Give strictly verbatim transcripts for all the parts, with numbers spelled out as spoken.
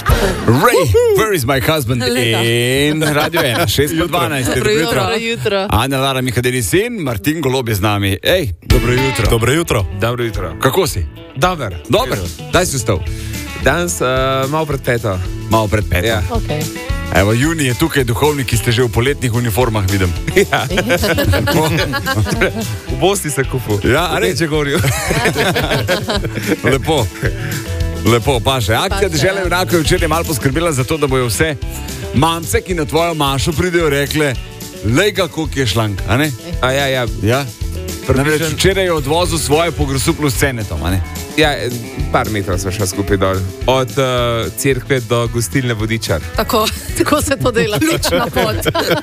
Ray, where is my husband? In Radio ena, šest po dvanajst. Dobro jutro. Dobro jutro. Ana Lara Mihadeli sin, Martin Golob je z nami. Ej, dobro jutro. Dobro jutro. Dobro jutro. Kako si? Dober. Dober. Daj si vstal. Danes uh, malo pred peto. Malo pred peto. Ja. Okay. Evo, Juni je tukaj, duhovniki ste že v poletnih uniformah, vidim. Ja. V Bosni se kupu. Ja, a reče govorijo. Lepo. Lepo, paše. Akcija Dežela junakov je včeraj malo poskrbela za to, da bojo vse mamce, ki na tvojo mašo pridejo, rekle, lej ga, koliko je šlank, a ne? A ja, ja. Ja. Namreč včeraj je odvozil svoje po Grosuplu s Cenetom, a ne? Ja, par metrov smo šli skupaj dol. Od uh, cerkve do gostilne Vodičar. Tako, tako se to dela, lična pot.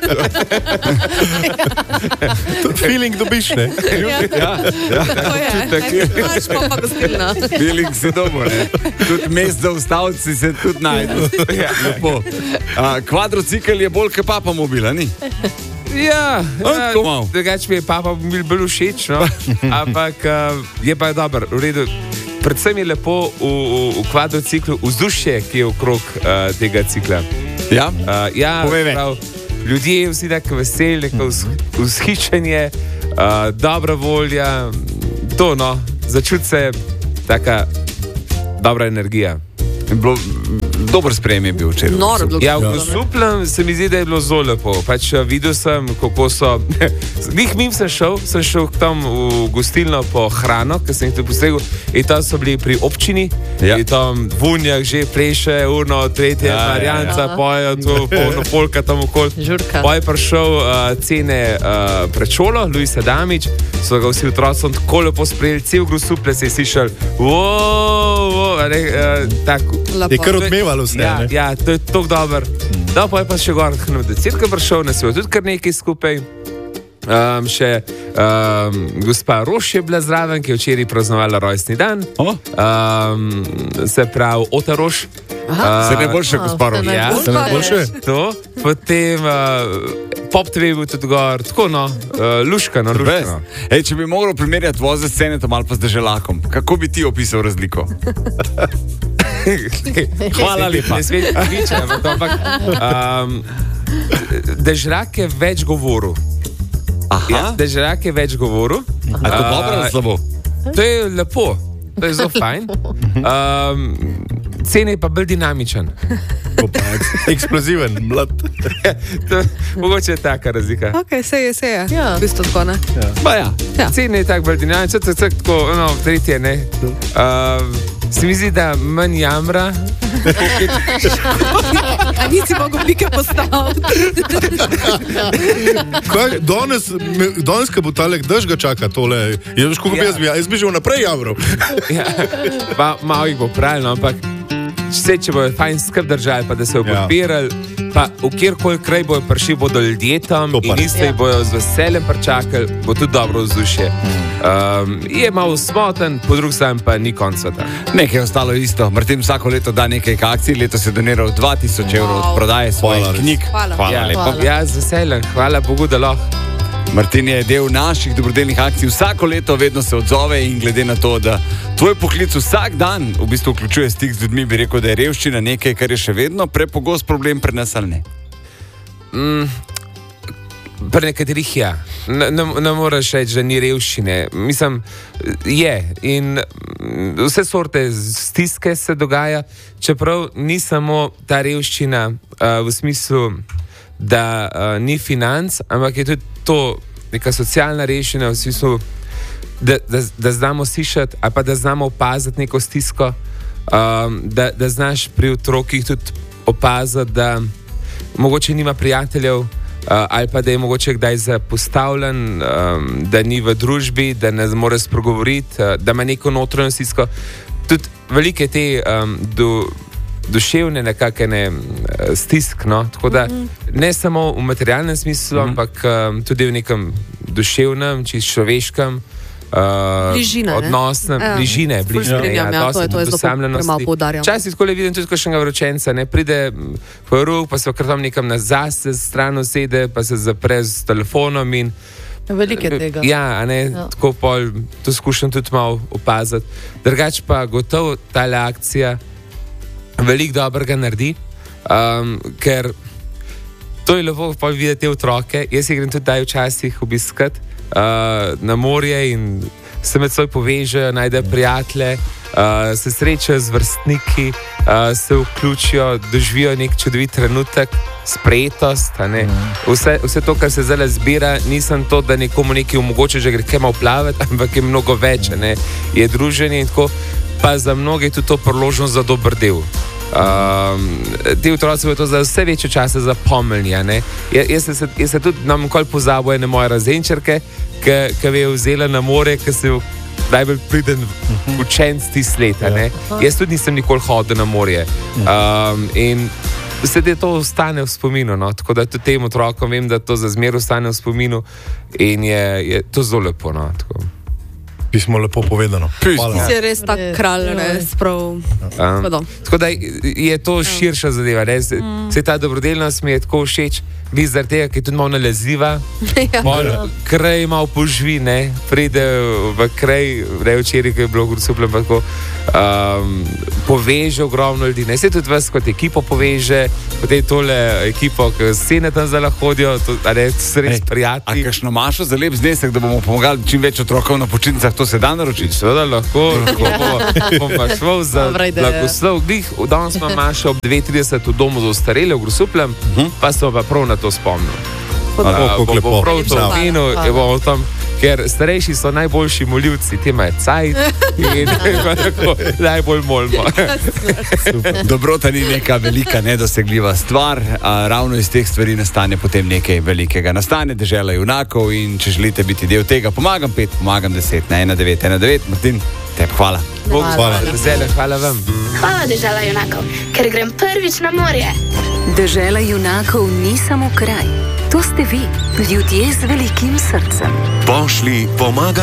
Feeling dobiš, ne? Ja, Ja, ja. tako je. Imaš pa pa gostilna. Feeling si dobo, ne? Tudi mest za ustavci se tudi najde. Ja, lepo. A, kvadrocikl je bolj kot papa mobila, ni? Ja, ja tako malo. drugače mi je papa bil bolj všeč, no? Ampak uh, je pa dobro, v redu. Predvsem je lepo v, v, v kvadrociklu vzdušje, ki je okrog uh, tega cikla. Ja? Uh, ja, Povej več. prav, ljudje vsi tako veseli, neko vzhičenje, uh, dobra volja, to no, začuti se taka dobra energija. Bilo, dober sprejem je bil včeraj. Noro bilo. Ja, v Grosuplem se mi zdi, da je bilo zelo lepo. Pač videl sem, kako so. Glih mim sem šel, sem šel tam v gostilno po hrano, ker sem jih tu posegel. In tam so bili pri občini, Ja. in tam Vunjak že pleše, urno, tretje, Ja, ja, Marjanca, ja. pojejo tu, polno polka tam okoli. Žurka. Pa je prišel uh, cene uh, pred šolo, Luis Adamič, so ga vsi otroci tako lepo sprejeli, cel Grosuplje se je slišal, wow, wow, ne, uh, tako. Je kar odmevalo vse, Ja, ne? ja, to je tako dober. Da, pa je pa še gor, no, da cirka prišel, nas je tudi kar nekaj skupaj. Um, še um, gospa Roš je bila zraven, ki je včeraj praznovala rojstni dan. O? Um, se pravi, Ota Roš. Se ne boljše, gospa Rož. Ja, Se ne boljše? To. Potem uh, Pop T V je bil tudi gor, tako no, uh, luškano, luškano. Ej, če bi mogel primerjati voze s Cenetom ali pa z Deželakom, kako bi ti opisal razliko? Hvala lepa. Ne smeš biti, ampak um, Dežrak je več govoril. Aha, Ja, Dežrak je več govoril. a je to dobro ali slabo? To je lepo, to je zelo fajn. Um, Cene je pa bolj dinamičen. Eksploziven, mlad. To, mogoče je taka razlika. Ok, se je, se je. Ja. V bistvu tako, ne? Pa ja. Ja. Cene je tako bolj dinamičen, tako, tako, tako, no, tretje, ne. Um, se mi zdi, da manj jamra. A nisi mogel pike postaviti. Kaj, danes, me- danes, ko bo talek dež ga čaka tole, je veš, kako bi Ja. jaz bi, jaz bi že vnaprej jamral. Ja, pa malo jih bo pravilno, ampak vse, če bojo fajn skrb držali, pa da se bojo Ja. podpirali, pa v kjerkoli kraj bojo prišli, bodo ljudje tam To pa in res. iste jih bojo z veseljem pričakali, bo tudi dobro vzdušje. Um, je malo smoten, po drugi strani pa ni konc sveta. Nekaj je ostalo isto. Martin vsako leto da nekaj akcij, letos je doniral dva tisoč evrov od prodaje svojih Hvala res. knjig. Hvala. Hvala Ja, lepa. Hvala. ja, z veseljem, hvala Bogu, da lahko. Martin je del naših dobrodelnih akcij, vsako leto vedno se odzove in glede na to, da tvoj poklic vsak dan v bistvu vključuje stik z ljudmi, bi rekel, da je revščina nekaj, kar je še vedno prepogost problem pri nas ali ne. Mm, pri nekaterih ja. Ne, ne, ne moreš reči, da ni revščine. Mislim, je. In mm, vse sorte stiske se dogaja, čeprav ni samo ta revščina uh, v smislu, da uh, ni financ, ampak je tudi to neka socialna revščina v smislu, da, da, da znamo slišati ali pa da znamo opaziti neko stisko, um, da, da znaš pri otrokih tudi opaziti, da mogoče nima prijateljev, uh, ali pa da je mogoče kdaj zapostavljen, um, da ni v družbi, da ne more spregovoriti, uh, da ima neko notranjo stisko. Tudi velike te um, do, duševne nekakšne uh, stisk, no? Tako da ne samo v materialnem smislu, mm -hmm. ampak um, tudi v nekem duševnem, čisto človeškem. Uh, Bližina, ne? odnosne, Ja. bližine, Ful bližine, strinjam, ja, to je- to je zelo osamljenosti. premalo poudarjam. Včasih tako le vidim tudi kakšnega vročenca, ne pride po rok, pa se kar tam nekam nazaj se stran sede, pa se zapre z telefonom in Veliko je tega. ja, a ne, Ja. tako pol, to skušam tudi malo opaziti. Drugač pa gotovo ta akcija veliko dobrega naredi, um, ker to je lepo pa videti te otroke. Jaz jih grem tudi daj včasih obiskat uh, na morje in se med seboj povežejo, najdejo prijatelje, uh, se srečajo z vrstniki, uh, se vključijo, doživijo nek čudovit trenutek, sprejetost. Vse, vse to, kar se zdaj zbira, nisem to, da nekomu nekaj omogoča, že gre kaj malo plavati, ampak je mnogo več, ne? Je druženje in tako, pa za mnoge je tudi to priložnost za dober del. Um, ti otroci bodo to za vse večje čase zapomnili. Ja, jaz, jaz, jaz se tudi nam nikoli pozabil ene moje razenčarke, ki me je vzela na more, ki se najbolj priden učenc tiste leta. Jaz tudi nisem nikoli hodil na morje. Um, in vse te to ostane v spominu. No? Tako da tudi tem otrokom vem, da to za zmer ostane v spominu in je, je to zelo lepo. No? Pismo lepo povedano. Si je res tak kralj, res prav. Um, tako da je to širša zadeva. Se, mm. se ta dobrodelnost mi je tako všeč, vi zaradi tega, ki je tudi malo nalezljiva, ja. malo kraj malo poživi, ne, pride v kraj, ne včeraj, ki je bilo v Grosupljem, tako um, poveže ogromno ljudi. Ne, se tudi vas kot ekipo poveže, potem tole ekipo, ki scene tam zdaj hodijo, to, a ne, to so res prijatelji. A kakšno mašo za lep znesek, da bomo pomagali čim več otrokov na počitnicah, to se da naročiti? Seveda lahko, lahko bom pa šel za blagoslov. Danes smo mašo ob dve trideset v domu za ostarele v Grosupljem, uh-huh. pa smo pa prav na to spomnil. Uh, bo, bo prav to omenil, ker starejši so najboljši moljivci, ti imajo cajt in tako najbolj molimo. Dobrota ni neka velika, nedosegljiva stvar, a ravno iz teh stvari nastane potem nekaj velikega. Nastane Dežela junakov in če želite biti del tega, pomagam pet, pomagam deset na ena devet ena devet. Martin, tebi hvala. Bog, hvala. Dežela, hvala vam. Hvala Dežela junakov, ker grem prvič na morje. Dežela junakov ni samo kraj. To ste vi, ljudje z velikim srcem. Pošli, pomagam.